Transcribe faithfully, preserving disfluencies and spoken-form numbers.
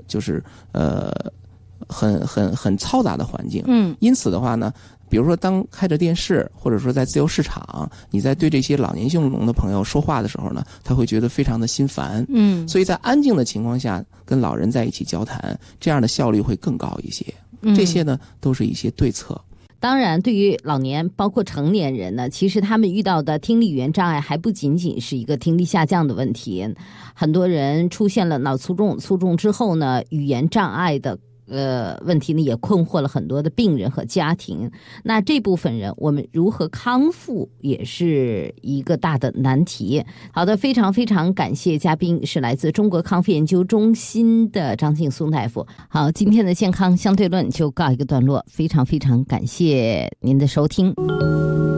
就是呃很很很嘈杂的环境。 嗯， 因此的话呢，比如说当开着电视，或者说在自由市场，你在对这些老年性聋的朋友说话的时候呢，他会觉得非常的心烦。 嗯， 所以在安静的情况下跟老人在一起交谈，这样的效率会更高一些。这些呢都是一些对策。 当然，对于老年包括成年人呢，其实他们遇到的听力语言障碍还不仅仅是一个听力下降的问题，很多人出现了脑卒中，卒中之后呢，语言障碍的呃问题呢也困惑了很多的病人和家庭。那这部分人我们如何康复也是一个大的难题。好的，非常非常感谢嘉宾是来自中国康复研究中心的张劲松大夫。好，今天的健康相对论就告一个段落，非常非常感谢您的收听。